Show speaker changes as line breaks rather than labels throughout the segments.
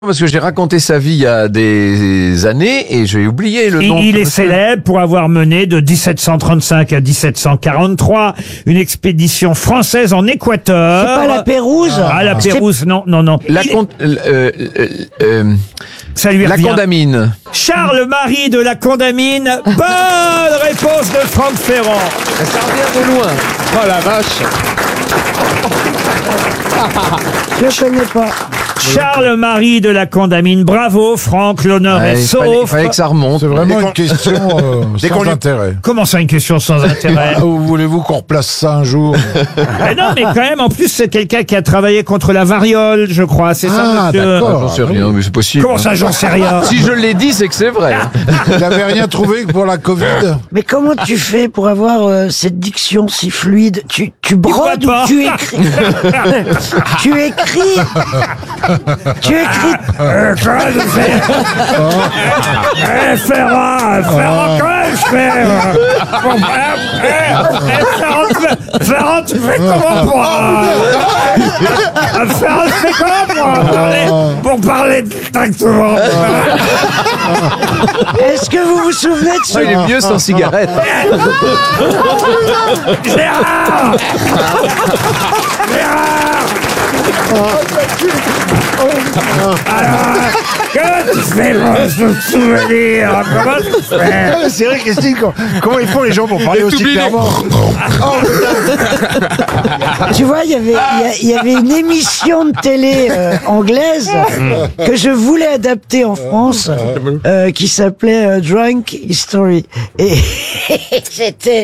Parce que j'ai raconté sa vie il y a des années et j'ai oublié le nom.
Il est célèbre pour avoir mené de 1735 à 1743 une expédition française en Équateur.
C'est pas la Pérouse?
Ah, la Pérouse, non. Ça lui
La
revient.
Condamine.
Charles-Marie de la Condamine. Bonne réponse de Franck Ferrand.
Ça revient de loin.
Oh la vache.
Je connais pas.
Charles-Marie de la Condamine. Bravo, Franck, l'honneur est
Il
sauf.
fallait que ça remonte.
C'est vraiment une question sans intérêt.
Comment ça, une question sans intérêt?
Ah, voulez-vous qu'on replace ça un jour?
Mais non, mais quand même, en plus, c'est quelqu'un qui a travaillé contre la variole, je crois. C'est ça, monsieur?
d'accord.
J'en sais rien, mais c'est possible.
Comment ça, j'en sais rien?
Si je l'ai dit, c'est que c'est vrai.
Il n'avait rien trouvé pour la Covid?
Mais comment tu fais pour avoir cette diction si fluide? Tu brodes ou
pas.
tu écris? Tu écris? Tu écris?
Comment je fais? Ferrand, comment je fais? Ferrand, tu fais comment pour... Ferrand, tu fais comment pour parler directement?
Est-ce que vous vous souvenez de ce...
Il est mieux sans cigarette.
Gérard! Alors, comment tu fais pour se souvenir? Comment tu fais?
C'est vrai, Christine, comment ils font les gens pour parler aussi clairement?
Tu vois, il y avait une émission de télé anglaise que je voulais adapter en France qui s'appelait Drunk History. Et c'était...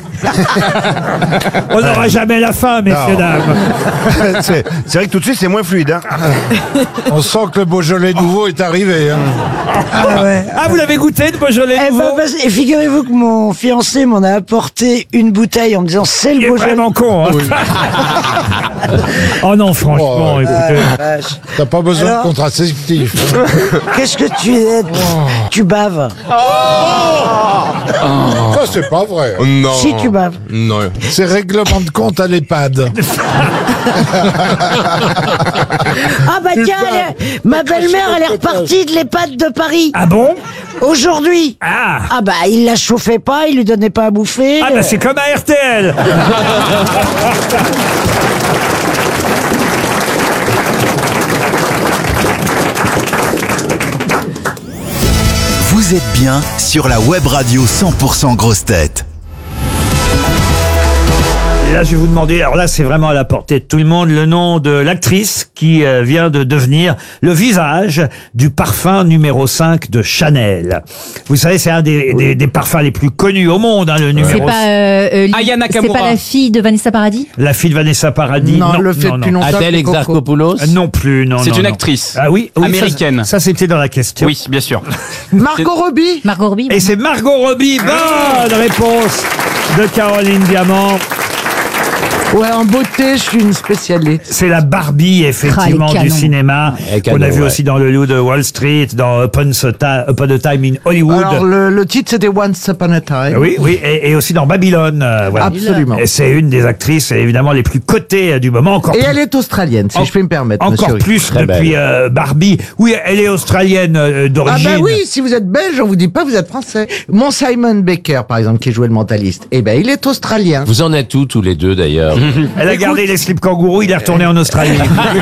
On n'aura jamais la fin, messieurs, dames.
C'est vrai que tout de suite, c'est moins fluide. Hein.
On sent que le Beaujolais nouveau est arrivé. Hein.
Ah ouais.
Ah, vous l'avez goûté, de Beaujolais
Eh
nouveau?
ben, et figurez-vous que mon fiancé m'en a apporté une bouteille en me disant c'est
Il
le
est
Beaujolais.
vraiment con, hein. Oh non, franchement,
Oh,
écoutez.
Vache.
T'as pas besoin
Alors
de contraceptif.
Qu'est-ce que tu es? Tu baves.
Ça, c'est pas vrai.
Non.
Si tu baves.
Non.
C'est règlement de compte à l'EHPAD.
Ah bah tiens, ma belle-mère, elle est repartie de l'EHPAD de Paris.
Ah bon?
Aujourd'hui.
Ah.
Ah bah il la chauffait pas, il lui donnait pas à bouffer.
Ah bah c'est comme à RTL.
Vous êtes bien sur la web radio 100% Grosses Têtes.
Et là, je vais vous demander, alors là, c'est vraiment à la portée de tout le monde, le nom de l'actrice qui vient de devenir le visage du parfum numéro 5 de Chanel. Vous savez, c'est un des parfums les plus connus au monde, hein, le
C'est
numéro
pas,
Aya
c'est
Nakamura.
pas la fille de Vanessa Paradis?
La fille de Vanessa Paradis.
Non, le fait depuis longtemps.
Adèle
que Coco.
Exarchopoulos.
Non plus, non.
C'est
non,
une
non.
actrice.
Ah oui,
Américaine.
Ça c'était dans la question.
Oui, bien sûr.
Margot Robbie.
Margot Robbie.
Et c'est Margot Robbie. Bonne réponse de Caroline Diamant.
Ouais, en beauté, je suis une spécialiste.
C'est la Barbie, effectivement,
Ah, les
du
canons.
cinéma.
Les canons,
On a vu
ouais.
aussi dans Le Loup de Wall Street, dans Upon a Time in Hollywood.
Alors, le titre, c'était Once Upon a Time.
Oui, oui, et aussi dans Babylone. Voilà.
Absolument.
Et c'est une des actrices, évidemment, les plus cotées du moment. Encore
Et
plus,
elle est australienne, si je puis me permettre,
encore
monsieur.
plus
Très
depuis Barbie. Oui, elle est australienne
Ah
d'origine.
bah oui, si vous êtes belge, on vous dit pas vous êtes français. Mon Simon Baker, par exemple, qui jouait le mentaliste, eh ben il est australien.
Vous en êtes où tous les deux d'ailleurs?
Elle a gardé les slips kangourous, il est retourné en Australie.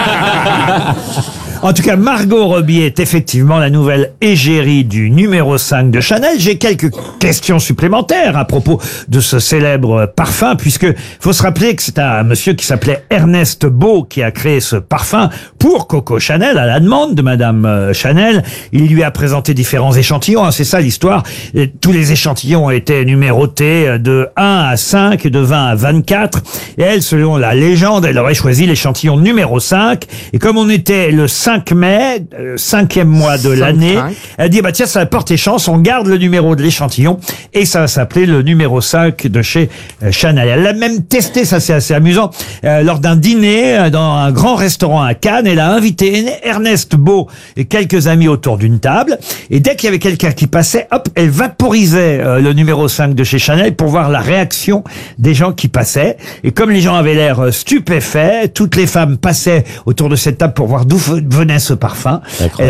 En tout cas, Margot Robbie est effectivement la nouvelle égérie du numéro 5 de Chanel. J'ai quelques questions supplémentaires à propos de ce célèbre parfum, puisque faut se rappeler que c'est un monsieur qui s'appelait Ernest Beau qui a créé ce parfum pour Coco Chanel, à la demande de Madame Chanel. Il lui a présenté différents échantillons, hein, c'est ça l'histoire. Et tous les échantillons ont été numérotés de 1 à 5, de 20 à 24. Et elle, selon la légende, elle aurait choisi l'échantillon numéro 5. Et comme on était le 5 mai, 5e mois de l'année, elle dit, bah tiens, ça porte chance, on garde le numéro de l'échantillon et ça va s'appeler le numéro 5 de chez Chanel. Elle l'a même testé, ça c'est assez amusant, lors d'un dîner dans un grand restaurant à Cannes. Elle a invité Ernest Beau et quelques amis autour d'une table, et dès qu'il y avait quelqu'un qui passait, hop, elle vaporisait le numéro 5 de chez Chanel pour voir la réaction des gens qui passaient. Et comme les gens avaient l'air stupéfaits, toutes les femmes passaient autour de cette table pour voir d'où venait ce parfum.
Incroyable.